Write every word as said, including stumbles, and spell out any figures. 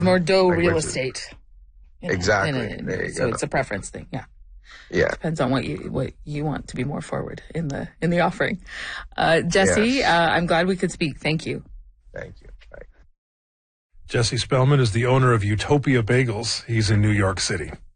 More dough Like real which is- estate. You know, Exactly. in a- There you so go. it's a preference thing. Yeah. Yeah. Depends on what you what you want to be more forward in the in the offering. Uh, Jesse, Yes. uh, I'm glad we could speak. Thank you. Thank you. Bye. Jesse Spellman is the owner of Utopia Bagels. He's in New York City.